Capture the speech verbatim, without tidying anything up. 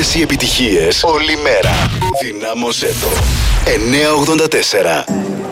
Όλες οι επιτυχίες, όλη μέρα. Δυνάμωσέ το. εννιακόσια ογδόντα τέσσερα.